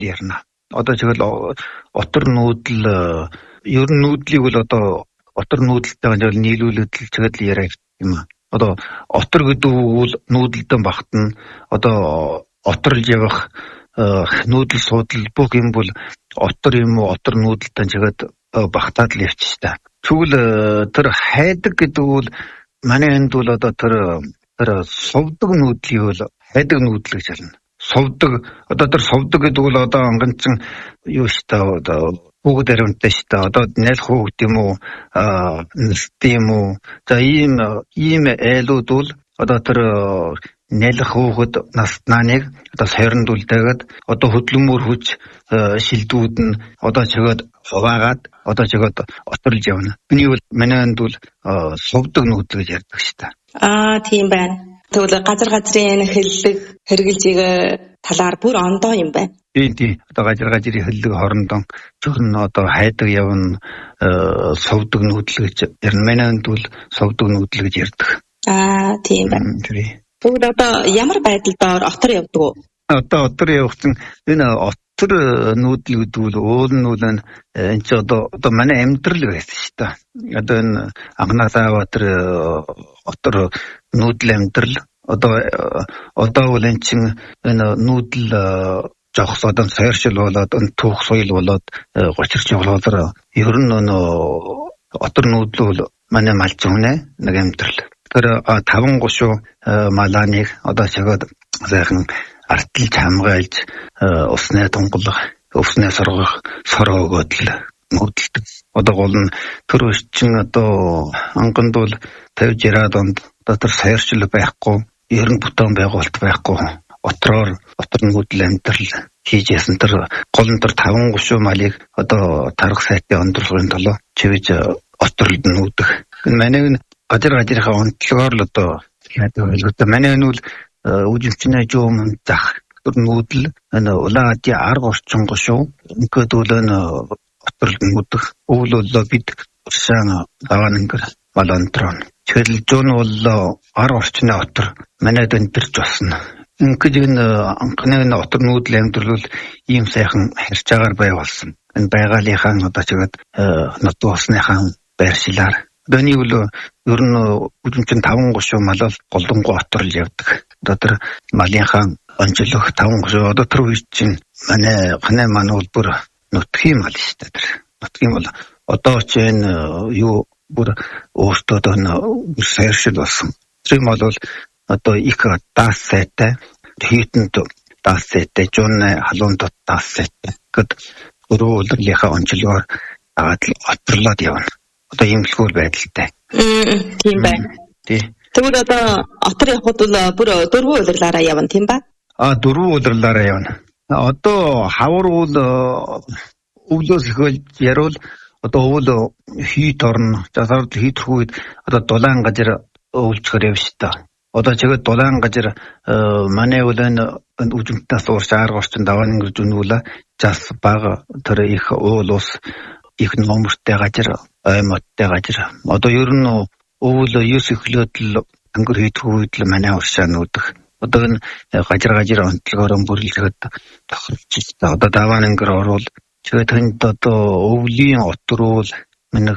ярина. Одоо тэгэл отор нүүдэл ер нь нүүдлийг бол одоо отор нүүдэлтэйгээ нийлүүлээд л тэгэл яриа юм аа. Одоо отор гэдэг үг нүүдэлдэн багтана. Одоо оторлж явах нүүдэл суудлал бүх юм бол отор юм уу отор нүүдэлтэн чигээд багтаад л явчих та. Тэгвэл тэр хайдаг гэдэг бол манай энд бол одоо тэр сувдаг нүүдлийг бол хайдаг нүүдэл гэж хэлнэ. Сувдаг одоо тэр сувдаг гэдэг бол одоо анганчин юу шүү дээ одоо бүгд аримтай шүү дээ. Одоо нэлх хүүгд юм уу нэст юм уу. За ийм айлууд бол одоо тэр нэлх хүүгд наснаныг одоо сойрондуулдаг одоо хөдөлмөр хүч шилдүүд нь одоо чигээд хуваагаад одоо чигээд оторлж явна. Миний бол манай энд бол сувдаг нүүдэл гэж ярьдаг шүү дээ. Тийм байна. Тэгвэл газрын хэллэг хэрэгжилжийг талаар бүр ондоо юм байна. Тийм. Одоо газрын хэллэг хорондон зөвхөн одоо хайдаг явна сувдаг нүүдэл гэж ярина. Манай энд бол сувдаг нүүдэл гэж ярьдаг. Тийм байна. Тэгвэл одоо ямар байдлаар отор явдаг вэ? Одоо отор явсан энэ отор нүүдэл гэдэг нь уул нь бол энэ ч одоо манай амьдрал байсан шүү дээ. Одоо энэ анхнаасаа тэр отор нүүдэл амьдрал одоо бол энэ чинь энэ нүүдэл жогсоод сойршил болоод энэ түүх соёл болоод гочирч явуулаад ер нь отор нүүдэл бол манай малч хүнээ нэг амьдрал. Тэр 5 гушуу малааныг одоо чигээд сайхан артилж хамгаалж усны тунгалах, усны соргох, сороо өгөөд л нүүдэлдэг. Одоо гол нь тэр өччин одоо анганд бол 50-60-аад онд одоо тэр сойршил байхгүй, ерөн бутан байгуулалт байхгүй. Отор нүүдэл амьдрал хийж ясан тэр гол нь тэр 5 гушуу малыг одоо тарах сайтын онцлогын төлөө чивж оторлд нүүдэх. Манай газрынхаа онцлогоор л одоо яадаг байлгүй. Манай энэ бол үжимчнээ жуум зах тэр нүүдэл энэ улаадын арга орчин гушуу ингээд бол энэ оторлд нүүдэх. Өвөл бол бид уршаан аван ингээд балантрон. Тэгэл жон бол арга орчны отор манайд өнтөрч басна. Ингээд энэ анхны отор нүүдэл амьдрал бол ийм сайхан харьж агаар бай болсон. Энэ байгалийнхаа одоо чигээд нот усныхаа байршилаар Дәний бол ер нь үжимчин 5 гушуу мал бол голдонгоо оторлж явдаг. Одоо тэр малынхаа онцлог 5 гушуу одоо тэр үе чинь манай бол бүр нутгийн мал шүү дээ. Тэр нутгийн мал одоо ч энэ юу бүр өөртөө сойршил болсон. Тэр мал бол одоо их даас сайтай хийтэнд даас сайтай жон халуунд даас сайтай. Гэт өрөө үлрэлийнхаа онцлогоор оторлоод явна. Одоо имлэгүүл байдалтай. Тийм байна. Тэгвэл одоо отор явхад бол бүр 4 улирлаараа явна тийм ба? 4 улирлаараа явна. Одоо хавар уул өвлөөс ихэлж яруул одоо өвөл хийт орно. Засаард хийх үед одоо дулаан газар өвлжгөр явж та. Одоо чигээд дулаан газар манай үлэн үжимтнээс уурч арга орчин даваан ингэж үнүүлээ. Жас бага тэр их уул ус их номертэй газар аймагтай газар. Одоо ер нь өвөл 9 эхлээд л ангар хийх үед л манай уршаа нүүдэх. Одоо энэ газар онцлогоор бүрлэхэд тохирч та. Одоо даваан ангар орвол тэгээд тэнд одоо өвлийн отрол нэг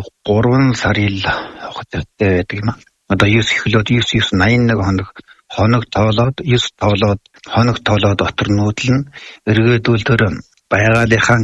3 сарын явахтай байдаг юм аа. Одоо 9 эхлээд 981 хоног тоолоод 9 тоолоод хоног тоолоод отор нүүдлэн эргээдүүл тэр байгалийнхаа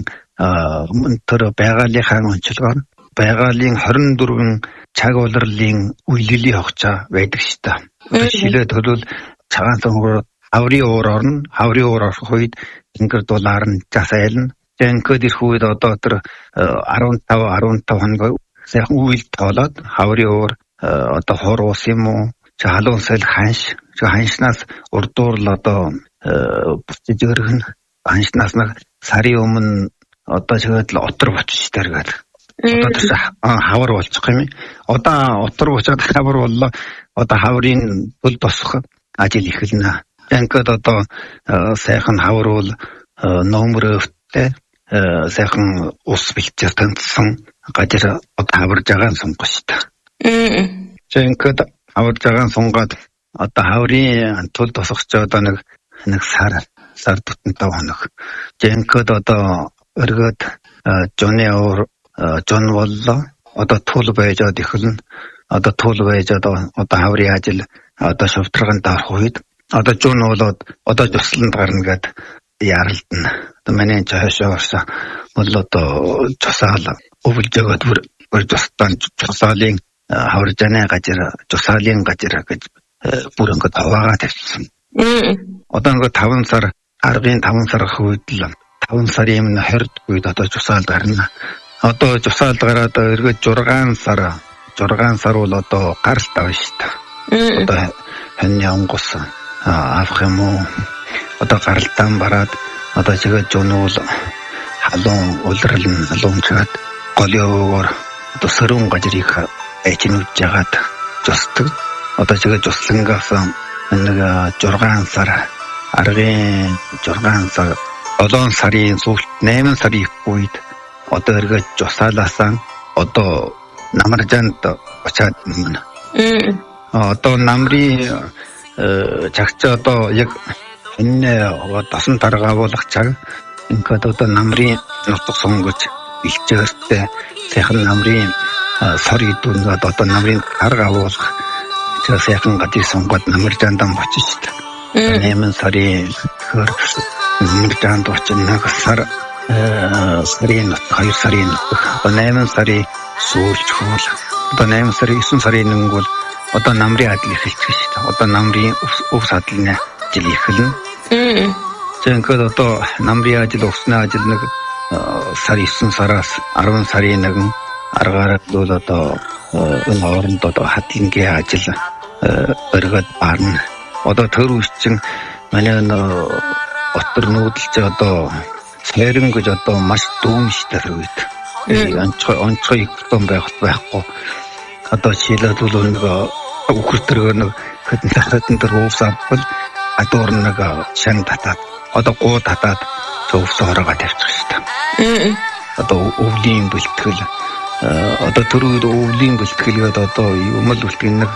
онцлогоор байгалийн 24 цаг улирлын үйлдлийн хогчоо байдаг шүү дээ. Шилээ төлөв цагаан сонгоор хаврын уур орно. Хаврын уур орох үед ингэр дулаар нь жас айлна. Тэгэнгүүт ирэх үед одоо тэр 15 хоног сайхан үйл тоолоод хаврын уур одоо хор ус юм уу? Халуун сэл ханшнаас урдуурл одоо бүцэж өргөн ханшнаас нэг сарын өмнө одоо чигээд л отор бочиж дэргээд. Одоо тэр хавар болчих юм. Одоо отор бочоод хавар боллоо. Одоо хаврын төл босох ажил эхэлнэ. Ингээд одоо сайхан хавар бол номерөвтэй сайхан ус бэлчээр таньсан газар одоо хаварж байгаа сонгох шүү дээ. Ингээд хаварж байгаа сунгаад одоо хаврын тул босох ч одоо нэг сар сар тутан 5 хоног. Жинхэнэ одоо өргөд Жон боллоо. Одоо туул байжод эхэлнэ. Одоо туул байжод одоо хаврын ажил одоо шавтраганд орох үед одоо Жон болоод одоо тусланд гарна гэд ярилдана. Одоо манай цаашаа орсон бол одоо цусаал өвлж өгöd бүр тустан цусаалын хавржаны газар цусаалын газар гэж бүр ингээд аваагаа тавьсан. Одоо ингээд 5 сар аргын 5 сар үед л 5 сарын 20-д үед одоо цусаалд гарна. Одоо цусаалд гараад эргээд 6 сар бол одоо гаралт авна шүү дээ. Одоо хань онгоц авах юм уу? Одоо гаралтан бараад одоо чигээ жонуул халуун улирлан халуунчаад голиогоор одоо сөрөн газрыг эчнүүж жагаад зостог. Одоо чигээ зослонгоос нэг 6 сар аргын 6 сар 7 сарын сүүлд 8 сарын үед одоо эргээд жосаалаасан одоо намаржанд очаад байна. Одоо намрын чагч одоо яг энэ дасан дарга болох цаг ингээд одоо намрын нутаг сонгож илчээртэй сайхан намрын сар идүүнгээд одоо намрын дарга болох сайхан гадыг сонгоод намаржандаа очиж шүү дээ. 8 сарын хөр намаржанд очиж нэг сарын 2 сарын 8 сарын сүүлч хөл одоо 8 сарын 9 сарын нэг бол одоо намрын адил эхэлж шүү дээ. Одоо намрын өвс адлын ажил эхэлнэ. Жинхэнэ одоо намрын ажил өвсний ажил нэг сарын 9 сараас 10 сарын нэгэн аргаар бол одоо энэ хооронд одоо хатлангийн ажил өргөд барна. Одоо төр үсчин манай отор нүүдэлж одоо цэрэн гэж одоо маш дүүн штэ үед. Онцгой том байхгүй. Одоо шилээд бол нэг үхэртэр нэг хэдэн төр уус авбал адуур нэг шан татаад одоо гоо татаад өвс ороогоо тавьчих штэ. Одоо өвлийн бэлтгэл одоо төрүүд өвлийн бэлтгэлгээд одоо юмл бэлтгэл нэг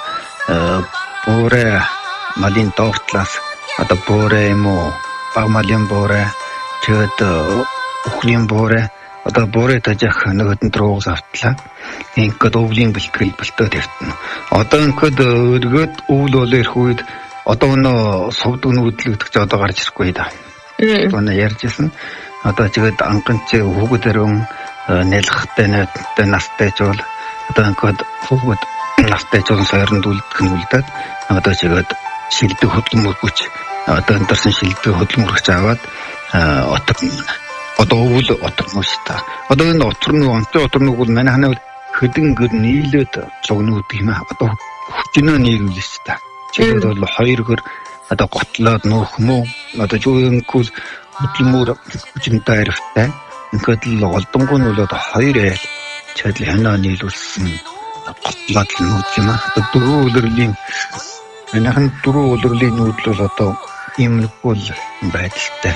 буурэ малын доортлаас одоо буурэ юм уу багмалын буурэ тэгэд өхлийн буурэ одоо буурэ тажих нэгэн дөрөв автлаа. Ингээд өвлийн бэлтгэл бэлтөө тавьтана. Одоо ингээд өргөд өвл бол ирэх үед одоо нөө сувдаг нүүдлэгдэх ч одоо гарч ирэхгүй да. Одоо ярьжсэн. Одоо тэгээд анганч хүүхэд өрөн нэлхтэй нэттэй настай ч бол одоо ингээд хүүхэд настай ч бол сойронд үлдэх нь үлдээд одоо тэгээд шилдэг хөдөлмөргөч одоо энэ шилдэг хөдөлмөргөч аваад оторно. Одоо өвл оторно шүү дээ. Одоо энэ оторног бол манай ханаа хэдэн гэр нийлээд логнууд юм аа. Одоо хүчнөө нийлүүлсэн шүү дээ. Чигээр бол 2 гэр одоо готлоод нөөх мөө одоо юунгүй хөдөлмөр хүчнтэй арифтай. Ингээд л голдонгоо нь бол одоо 2 айл чадл ханаа нийлүүлсэн готлоод нүүд юм аа. Одоо 4 улирлын манайхан 4 улирлын нүүдл бол одоо иймэрхүү байдалтай.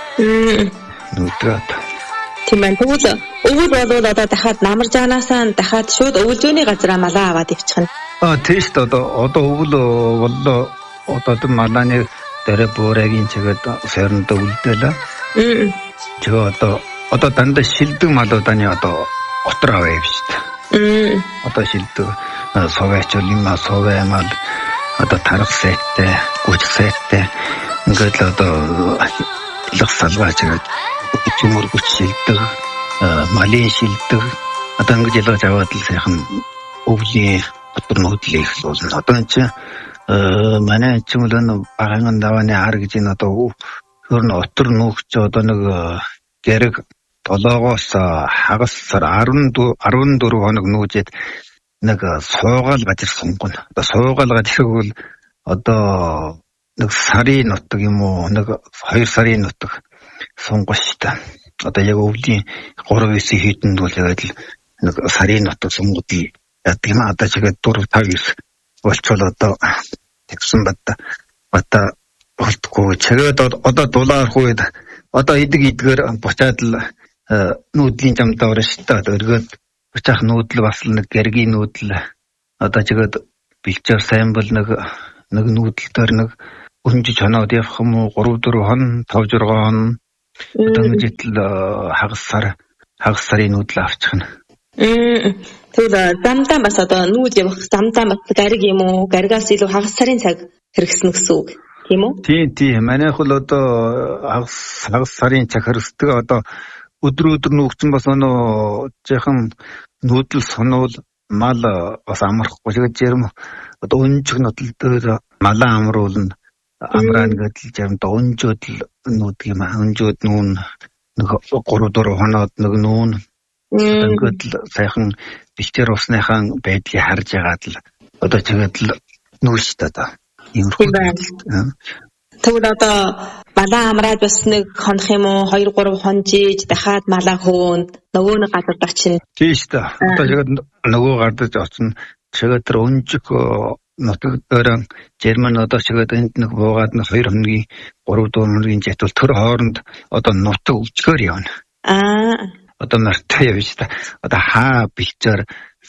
Нүдрээд. Тийм байна. Тэгвэл өвөл болвол одоо дахиад намаржаанаасаа дахиад шууд өвөлжөөний газараа малаа аваад ивчихна. Тийш одоо өвөл боллоо одоо малааны дээрээ буурайгийн чигээд сойронд үлдээлээ. Тэгээ одоо дандаа шилдэг малууданы одоо отор аваа юм шүү дээ. Одоо шилдэг соваач юм соваа мал одоо тарах сайтай, гүч сайтай ингээд л одоо илх салгаач гэдэг чимэргүч шилдэг, малын шилдэг одоо ингэж ялгаж аваад л сайхан өвлийн отор нүүдлийг эхлүүлнэ. Одоо энэ чинь манай чимэлэн багаан давааны ар гэж энэ одоо хөрн отор нүүгч одоо нэг гэрэг 7-оос хагас сар 14 хоног нүүжээд нэг суугаал газар сонгоно. Одоо суугаал газар бол одоо нэг сарын нутаг юм уу нэг 2 сарын нутаг сонгож та. Одоо яг өвлийн 3-9 хэдэнд бол яг л нэг сарын нутаг сонгод яадаг юм. Одоо чигээ 4-5-9 болчвол одоо тэгсэн бата болтгүй. Чигээд одоо дулаарх үед одоо идгээр буцаад л нүүдлийн замдаа орно шүү дээ. Өргөд буцаах нүүдэл бас нэг гэргийн нүүдэл одоо чигээд бэлчээр сайн бол нэг нүүдэл дээр нэг өнжиж хоноод явах юм уу 3-4 хон 5-6 хон одоо ингэж хагас сарын нүүдэл авчих нь. Тэгвэл замдаа бас одоо нүүд явах замдаа бас гариг юм уу? Гаригаас илүү хагас сарын цаг хэрэгснэ гэсэн үг тийм үү? Тийм. Манайх бол одоо хагас сарын цаг хэрэгсдэг. Одоо өдөр нүүгчэн бас жаахан нүүдэл сонвол мал бас амархгүй тэгээд жирм одоо өнжих нутал дээр малаа амруулна. Амраан гэдэл жирм өнжөөд нүүдг юм аа. Өнжөөд нүүн 3-4 хоноод нүүн ингээд л сайхан бэлчээр усныхаа байдлыг харж ягаад л одоо тэгээд л нүүштэй одоо иймэрхүү. Тэгвэл одоо малаа амраад бас нэг хонох юм уу 2-3 хонжиж дахиад малаа хөөн нөгөө нэг газар очино. Тийм шүү дээ. Одоо тэгээд нөгөө гардаж очино. Тэгээд тэр өнжих нутаг дээр Герман одоо тэгээд энд нэг буугаад 2 хоногийн 3-4 хоногийн житвэл тэр хооронд одоо нутаг өвчгөр явна. Одоо нартай явж та. Одоо хаа бэлчээр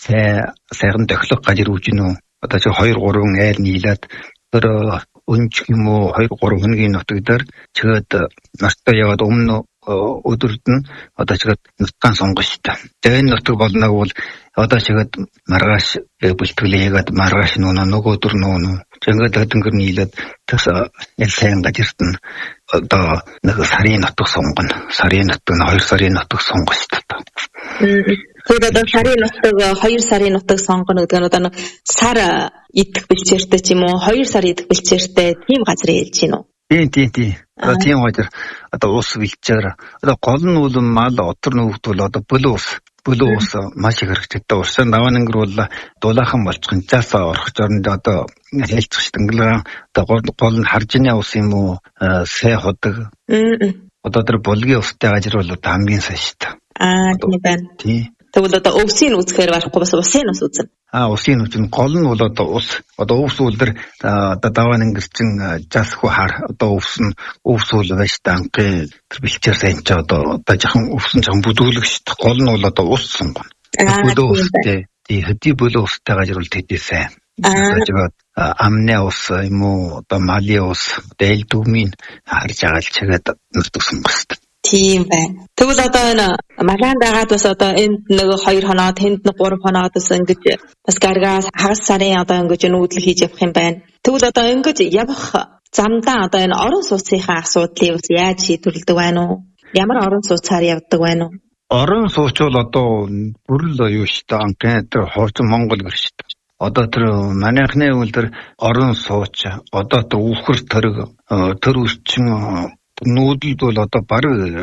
сайхан тохилох газар үүж гинөө. Одоо чи 2-3 айл нийлээд тэр өнжих юм уу 2-3 хоногийн нутаг дээр чигээд нартай яваад өмнө өдөрт нь одоо чигээд нутгаан сонгоно шүү дээ. Тэгээд энэ нутаг болног бол одоо чигээд маргааш бэлтгэлээгээд маргааш нөгөө өдөр нүүн. Ингээд өдөнгөр нийлээд тэс яг сайн газарт нь одоо нэг сарын нутаг сонгоно. Сарын нутаг нь 2 сарын нутаг сонгоно шүү дээ. Тэгээд одоо сарын нутаг 2 сарын нутаг сонгоно гэдэг нь одоо нэг сар идэх бэлчээртэй ч юм уу 2 сар идэх бэлчээртэй тийм газар хэлж гин үү? Тийм. Одоо тийм газар одоо ус бэлчээр одоо гол нь бол мал отор нүүгдвэл одоо бүлүү ус маш их хэрэгтэй. Урсан даваа нэнгэр бол дулаахан болчихын цаасаа орох жорнд одоо хэлцэх штэнгэлэн одоо гол нь харжны ус юм уу сай ходог. Одоо тэр булгийн устай газар бол хамгийн сайн шүү дээ. Тийм байна. Тийм. Тэгвэл одоо өвсийг үзэхээр барахгүй бас усын ус үзнэ. Усын ус нь гол нь бол одоо ус. Одоо өвс үлдэр одоо даваа нэнгэрчин жасхуу хар одоо өвс үл байж танхи тэр бэлчээр сайн ч одоо жахан өвсөн жахан бүдүүлэх шүү дээ. Гол нь бол одоо ус сонгоно. Бүлөө устэй. Тийм хэдий бүлөө устай газар бол тэдээ сайн. Тэгээд амны ус юм уу одоо малын ус дээл дүмийн харж агаал чигээд нутаг сонгох шүү дээ. Тийм байна. Тэгвэл одоо энэ малаан дагаад бас одоо энд нэг 2 хоноо, тэнд нэг 3 хоноод бас ингэж бас гаргаас хагас сарын одоо ингэж нүүдэл хийж явах юм байна. Тэгвэл одоо ингэж явах замдаа одоо энэ орон сууцынхаа асуудлыг бас яаж шийдвэрлэдэг байна уу? Ямар орон сууцаар явдаг байна уу? Орон сууц бол одоо бүрл юу шүү дээ. Анхны тэр хуучин Монгол гэр шүү дээ. Одоо тэр манайхны үйл тэр орон сууц одоо тэр үхэр тэр үрчин нүүдэлд бол одоо баг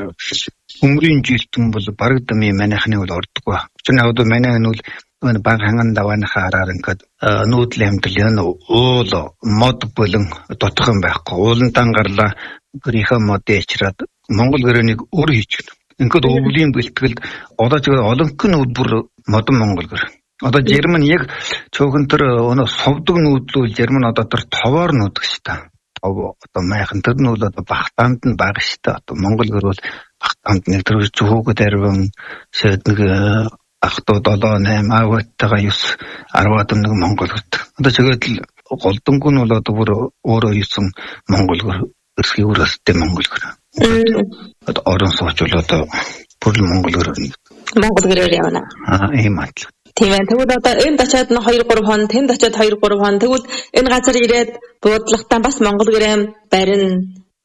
өмрийн жилтэн бол баг дами манайхны бол ордоггүй. Чинь одоо манайх нь бол баг ханган давааныхаа араар ингээд нүүдэл амтал яна уул мод болон дотхон байхгүй. Уулантан гарлаа гэрийнхээ модыг ичраад Монгол гэрээнийг өөр хийчихнэ. Ингээд өвлийн бэлтгэлд одоо ч олонх нь бүр модон Монгол гэр. Одоо Герман яг цөөхөн тэр совдог нүүдлүүл Герман одоо тэр товоор нүүдэг шүү дээ. Одоо майхан тэр нь бол одоо багтаанд нь бага шүү дээ. Одоо Монгол гэр бол багтаанд нэг тэр зөвхөд арвин шэд нэг ахтуу 7-8 аваттайгаа 9-10-аад нэг Монгол гэр. Одоо тэгээд л голдонгүй нь бол одоо бүр өөрөө юусан Монгол гэр өрсгийн өрөөстэй Монгол гэр. Одоо орон сууч бол одоо бүр Монгол гэрээр явна. Ийм адил. Тийм ээ. Тэгвэл одоо энд очиод 2-3 хон, тэнд очиод 2-3 хон. Тэгвэл энэ газар ирээд буудлахтаа бас Монгол гэрээм барина.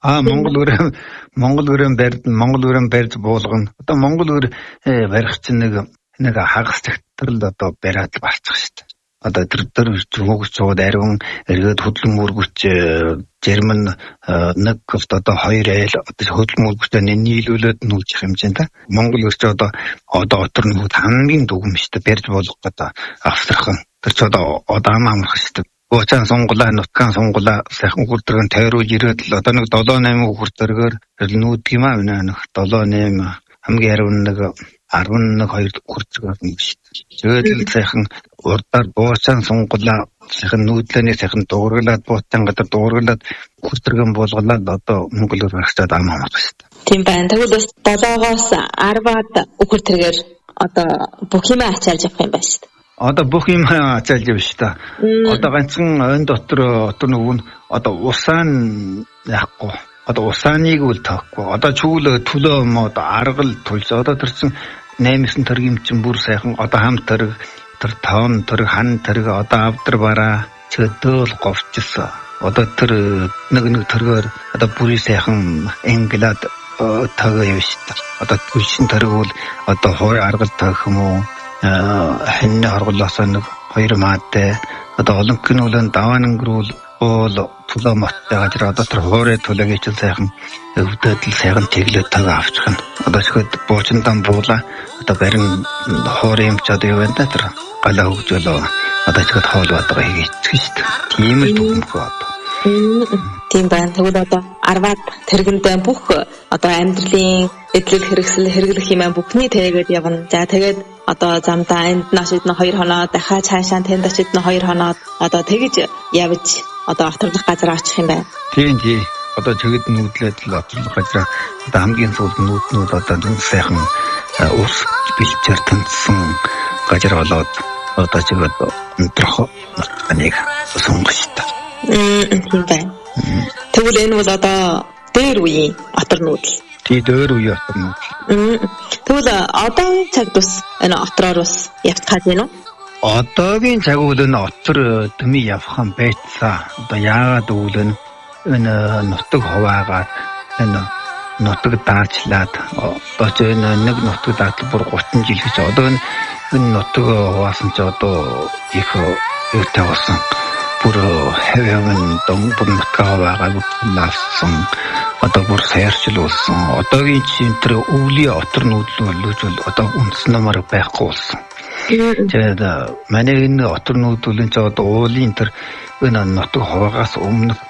Монгол гэрээм барьж буулгана. Одоо Монгол гэр барих чинь нэг хагас цагтар л одоо бариад барчих шүү дээ. Одоо тэр зөвхөн цууд ариун эргээд хөдлөн мөргөч Герман нэг одоо 2 айл одоо хөдлөн мөргөчтэй нийлүүлээд нүүлчих хэмжээнд Монгол гэрч одоо отор нөхөд хамгийн дүгм шүү дээ барьж болгох гэдэг австрахын тэр ч одоо амарх шүү дээ. Уучаан сонгулаа нутгаан сонгулаа сайхан хүрдэргэн тойруулж ирээд л одоо нэг 7-8 хүрдэргээр нүүдг юм аа нэг 7-8 хамгийн ариун нэг 11-2 хүрдэргээр нэг шүү дээ. Тэгээд л сайхан урдаар буучаан сонгулаа сайхан нүүдлэний сайхан дуургалаад буучаан гадар дуургалаад хүрдэргэн болгуулаад одоо Монгол руу гарчаад амарх шүү дээ. Тийм байна. Тэгвэл бас 7-оос 10-аад үхэр тэргээр одоо бүх юм ачаалж явах юм байна шүү дээ. Одоо бүх юм ачаалж явж та. Одоо ганцхан өн дотор нөгөө одоо усаан яахгүй. Одоо усааныг үл таахгүй. Одоо чүүл төлөө мод аргал тулж одоо тэрсэн 8-9 төргийн чинь бүр сайхан одоо хам төрг тэр тоон төрг хан төрг одоо авдар бараа чөдөөл говчсон. Одоо тэр нэг төргөөр одоо бүрий сайхан инглад тагаа явж та. Одоо түлшин төрг бол одоо хой аргал таах юм уу? Хэнэ харгалаасаа нэг 2 маатай одоо олонхны үлэн даваанангруул бол тулаа маттай газар одоо тэр хоорой тулаагийн чинь сайхан өвдөдөл сайхан тэглээд тагаа авчих нь одоо зөвхөн буучиндан буулаа одоо барин хоорой юм ч одоо юу байна тэр галаа хөгжөөлөө одоо зөвхөн хоол бадаг хийчихсэн шүү дээ. Тийм л дүгнэхгүй одоо. Тийм байна. Тэгвэл одоо 10-аад тэргэндээ бүх одоо амьдралын эдлэл хэрэгсэл хэрэглэх юм бүхний тэгээд явна. За тэгээд одоо замдаа энд нашид нь 2 хоноо дахиад цаашаа тэнд очид нь 2 хоноо одоо тэгж явж одоо оторлох газар очих юм байна. Тийм. Одоо чигд нүүдлээд л оторлох газар одоо хамгийн сүүлд нүүднүүд одоо дүн сайхан ус бэлчээр тэнцсэн газар болоод одоо чигд өндрөх нэг сонгож та. Тийм байна. Тэгвэл энэ бол одоо дээр үеийн отор нүүдэл. Тий дээр үеийн отор нүүдэл. Тэгвэл одоогийн цагт бас энэ отроор бас явцгаад байна уу? Одоогийн цаг үйл энэ отор төмий явах юм байцаа. Одоо яагаад үйл энэ нутаг хуваагаад энэ нутаг даажлаад одоо ч энэ нэг нутаг даатал бүр 30 жил гэж одоо энэ нутаг хуваасан ч одоо их юутай болсон. Бүр хэвэн домбор нутгаа байгаа бүтлээсэн одоо бүр саярчл болсон. Одоогийн чинь тэр өвлийн отор нүүдэл бол одоо үндэснээр байхгүй болсон. Тэгээд манай энэ отор нүүдэл нь одоо уулын тэр энэ нутаг хуваагаас өмнө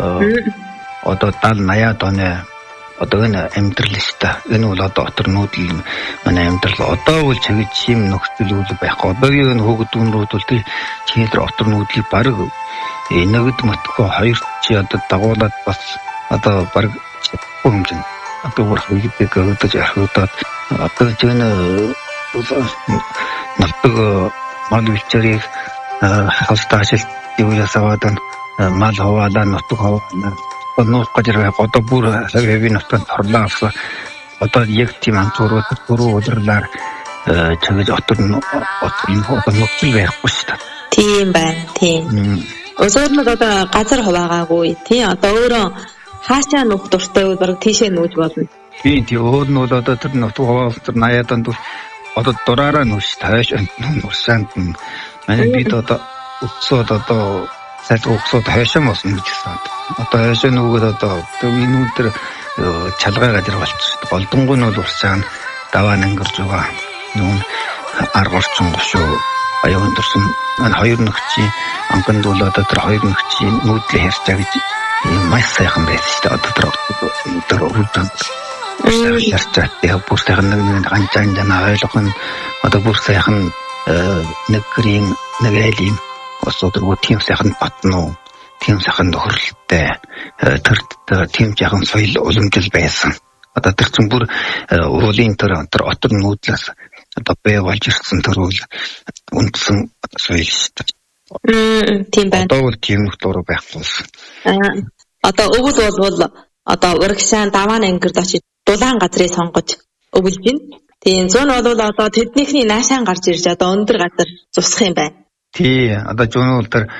одоо 70-80 оны одоо энэ амьдрал шүү дээ. Энэ бол одоо отор нүүдэл манай амьдрал одоо бол чигж юм нөхцөл үйл байхгүй. Одоогийн энэ хөөгдүүнрүүд бол тэр чигээр отор нүүдлийг баг нэгд мөтгөө 2 чи одоо дагуулад бас одоо баг хэмжин одоо бүр хийдэг өдөж ахуудаад одоо жин нутаг мал үлчэрийг хастаашил дивээс аваад мал хаваалаа нутаг хаваалаа нуух гэж одоо бүр хэвийн нутаг торлоо авсан одоо яг тийм анцуурууд дөрөв удирлаар чагж отор нөхцөл байхгүй шүү дээ. Тийм байна. Тийм. Өсвөр нь одоо газар хуваагаагүй тий одоо өөрөө хаашаа нуух дуртай бол баг тийшээ нүүж болно. Тийм өөр нь бол одоо тэр нутаг хуваагаас тэр 80-аад онд одоо дураараа нүүж тааш нуусанд манай бид одоо өсөөд одоо сайд өсөөд хаашаа мосно гэж байна. Одоо хаашаа нүгэд одоо энэ үдэр чалгай газар болчихсон. Голдонгой нь бол урсаан даваа ангирж байгаа. Нүүн аргорчин гошоо аян төрсөн маань 2 нөхцийн анханд бол одоо тэр 2 нөхцийн нүүдлээ ярьчаа гэж маш сайхан байсан шүү дээ. Одоо тэр үлдэн ярьчаа тэгээ бүр сайхан нэг ганцхан жана ойлгох нь одоо бүр сайхан нэг гэрийн нэг айлын осодор тийм сайхан батнуу тийм сайхан нөхөрлөлттэй тэр тийм жахан соёл уламжил байсан. Одоо тэр чинь бүр уулын тэр отор нүүдлээс одоо бай болж ирсэн тэр үл үндсэн соёл шүү дээ. Тийм байна. Одоо бол тийм нөхцөл байхгүй. Одоо өвөл бол одоо урагшаан даваан ангирд очиж дулаан газрыг сонгож өвлж байна. Тийм зүүн бол одоо тэднийхний наашаан гарч ирж одоо өндөр газар зусах юм байна. Тий одоо зүүн бол тэр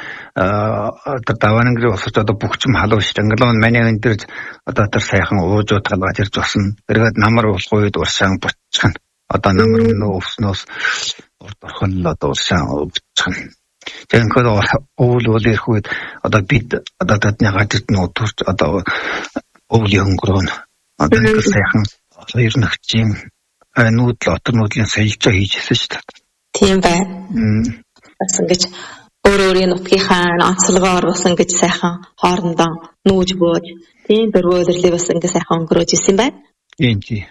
даваан ангирыг усаж одоо бүгчм халуун шүү дээ. Англиан манай энэ тэр одоо тэр сайхан уужууд талгаж ирж усна. Тэргээд намар уулах үед уршаан бутчихна. Одоо намар нөө өвснөөс урд орхон одоо уршаан бутчихна. Тэгэнгүүт уул ирэх үед одоо бид одоо тэдний гадарт нутурч одоо өвлийн өнгөрөн одоо нэг сайхан 2 нөхцийн нүүдэл отор нүүдлийн соёлжоо хийжсэн шүү дээ. Тийм байна. Бас ингэж өөрийн нутгийнхаа онцлогоор бас ингэж сайхан хоорондоо нүүж бууж тийм дөрвөлөрлөө бас ингэ сайхан өнгөрөөж исэн байна. Тийм.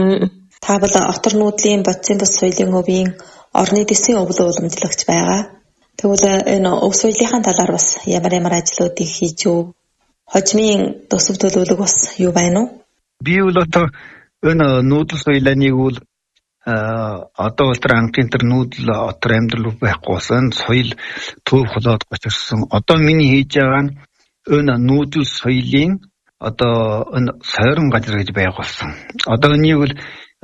Та бол отор нүүдлийн бодисын бус соёлын өвийн орны дэсийн өвлөө уламжлагч байгаа. Тэгвэл энэ өв соёлынхаа талаар бас ямар ажлуудыг хийж юу? Хожмын төсөв төлөвлөг бас юу байна уу? Би бол одоо энэ нүүдэл соёлыг бол одоо ултраа ангийн тэр нүүдэл отор амьдрал байхгүй болсон соёл төв холоод гочирсан. Одоо миний хийж байгаа нь энэ нүүдэл соёлын одоо энэ сойрон газар гэж байгуулсан. Одоо энийг бол